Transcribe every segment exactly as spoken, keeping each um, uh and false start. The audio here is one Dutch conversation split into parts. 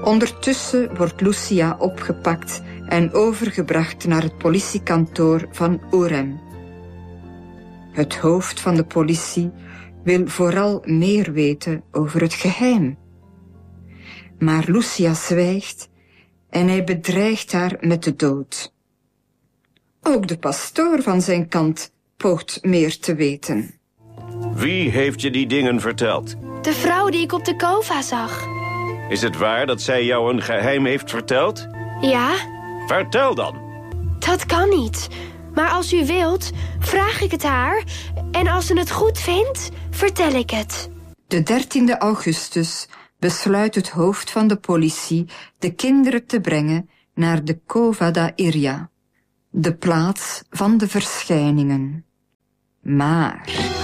Ondertussen wordt Lucia opgepakt en overgebracht naar het politiekantoor van Orem. Het hoofd van de politie wil vooral meer weten over het geheim. Maar Lucia zwijgt en hij bedreigt haar met de dood. Ook de pastoor van zijn kant poogt meer te weten. Wie heeft je die dingen verteld? De vrouw die ik op de Kova zag. Is het waar dat zij jou een geheim heeft verteld? Ja. Vertel dan. Dat kan niet. Maar als u wilt, vraag ik het haar. En als ze het goed vindt, vertel ik het. De dertiende augustus besluit het hoofd van de politie de kinderen te brengen naar de Cova da Iria, de plaats van de verschijningen. Maar...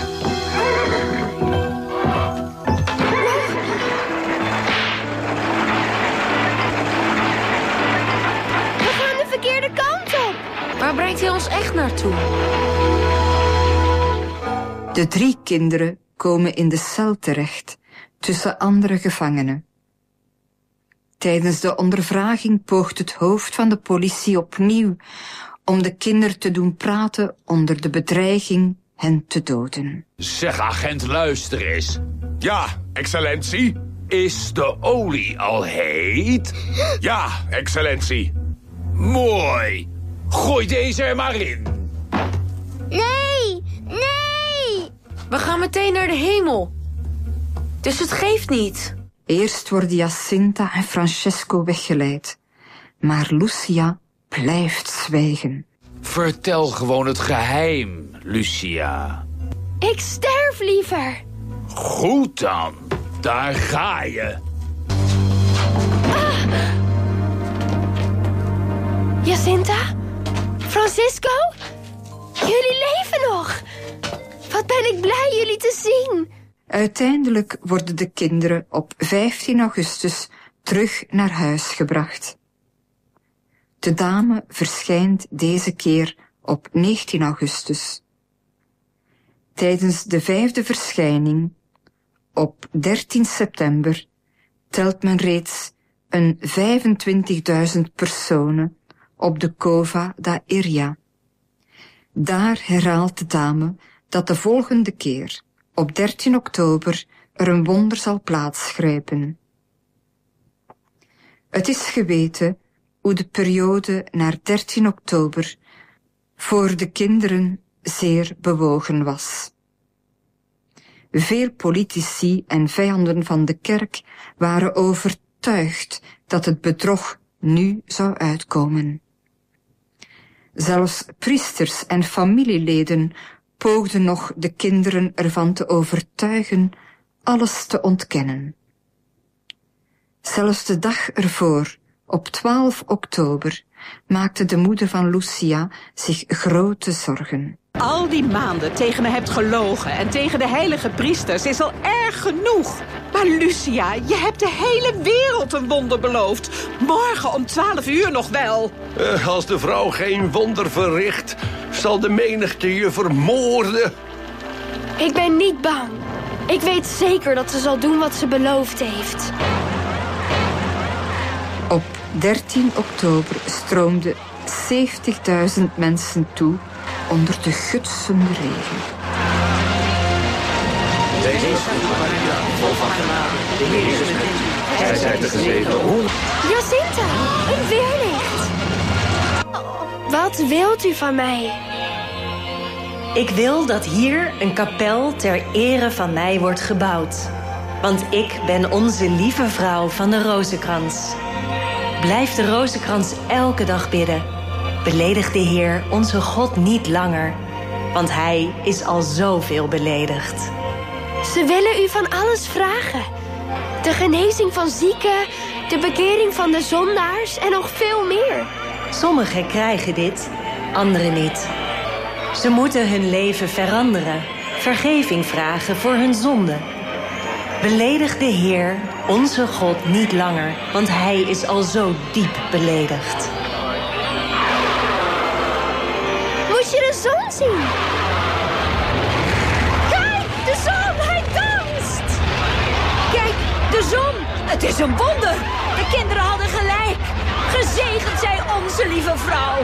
We gaan de verkeerde kant op. Waar brengt hij ons echt naartoe? De drie kinderen komen in de cel terecht, tussen andere gevangenen. Tijdens de ondervraging poogt het hoofd van de politie opnieuw om de kinderen te doen praten onder de bedreiging hen te doden. Zeg, agent, luister eens. Ja, excellentie. Is de olie al heet? Ja, excellentie. Mooi. Gooi deze er maar in. Nee, nee. We gaan meteen naar de hemel. Dus het geeft niet. Eerst worden Jacinta en Francesco weggeleid, maar Lucia blijft zwijgen. Vertel gewoon het geheim, Lucia. Ik sterf liever. Goed dan. Daar ga je. Ah. Jacinta? Francisco? Jullie leven nog. Wat ben ik blij jullie te zien. Uiteindelijk worden de kinderen op vijftien augustus terug naar huis gebracht. De dame verschijnt deze keer op negentien augustus. Tijdens de vijfde verschijning, op dertien september, telt men reeds een vijfentwintigduizend personen op de Cova da Iria. Daar herhaalt de dame dat de volgende keer, op dertien oktober, er een wonder zal plaatsgrijpen. Het is geweten hoe de periode naar dertien oktober voor de kinderen zeer bewogen was. Veel politici en vijanden van de kerk waren overtuigd dat het bedrog nu zou uitkomen. Zelfs priesters en familieleden poogden nog de kinderen ervan te overtuigen alles te ontkennen. Zelfs de dag ervoor, op twaalf oktober, maakte de moeder van Lucia zich grote zorgen. Al die maanden tegen me hebt gelogen en tegen de heilige priesters is al erg genoeg. Maar Lucia, je hebt de hele wereld een wonder beloofd. Morgen om twaalf uur nog wel. Uh, als de vrouw geen wonder verricht, zal de menigte je vermoorden. Ik ben niet bang. Ik weet zeker dat ze zal doen wat ze beloofd heeft. Op dertien oktober stroomden zeventigduizend mensen toe onder de gutsende regen. Deze is Maria, vol van genade. De Heer is met u. Zij zijt de gezegende hoer. Jacinta, een weerlicht. Wat wilt u van mij? Ik wil dat hier een kapel ter ere van mij wordt gebouwd. Want ik ben onze lieve vrouw van de rozenkrans. Blijf de rozenkrans elke dag bidden. Beledig de Heer, onze God, niet langer. Want hij is al zoveel beledigd. Ze willen u van alles vragen. De genezing van zieken, de bekering van de zondaars en nog veel meer. Sommigen krijgen dit, anderen niet. Ze moeten hun leven veranderen, vergeving vragen voor hun zonde. Beledig de Heer, onze God, niet langer, want hij is al zo diep beledigd. Moet je de zon zien? Kijk, de zon, hij danst! Kijk, de zon! Het is een wonder. De kinderen hadden gelijk. Gezegend zij onze lieve vrouw.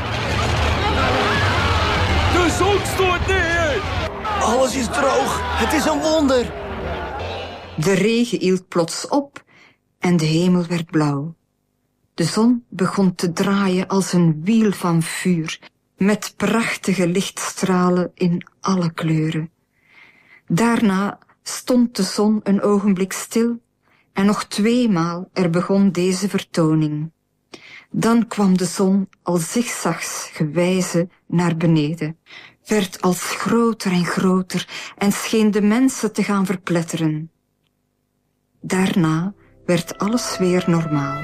De zon stort neer. Alles is droog. Het is een wonder. De regen hield plots op en de hemel werd blauw. De zon begon te draaien als een wiel van vuur, met prachtige lichtstralen in alle kleuren. Daarna stond de zon een ogenblik stil en nog tweemaal er begon deze vertoning. Dan kwam de zon al zigzags gewijze naar beneden, werd als groter en groter en scheen de mensen te gaan verpletteren. Daarna werd alles weer normaal.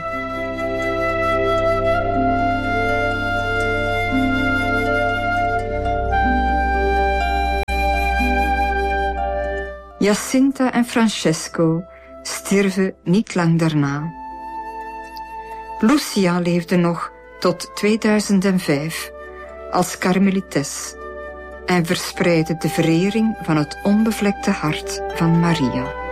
Jacinta en Francesco stierven niet lang daarna. Lucia leefde nog tot tweeduizend vijf als karmelites en verspreidde de verering van het onbevlekte hart van Maria.